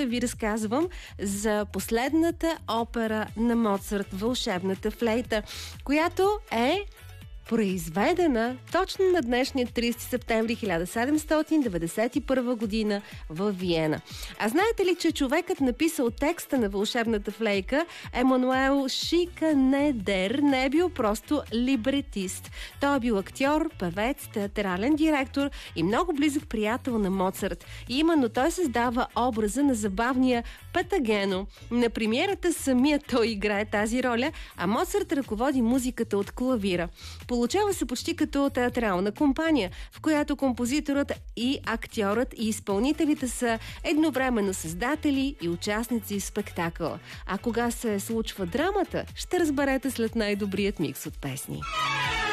ви разказвам за последната опера на Моцарт, Вълшебната флейта, която е произведена точно на днешния 30 септември 1791 година в Виена. А знаете ли, че човекът написал текста на Вълшебната флейка, Емануел Шиканедер, не е бил просто либретист. Той е бил актьор, певец, театрален директор и много близък приятел на Моцарт. И именно той създава образа на забавния Патагено. На премиерата самият той играе тази роля, а Моцарт ръководи музиката от клавира. Получава се почти като театрална компания, в която композиторът и актьорът и изпълнителите са едновременно създатели и участници в спектакъла. А кога се случва драмата, ще разберете след най-добрият микс от песни.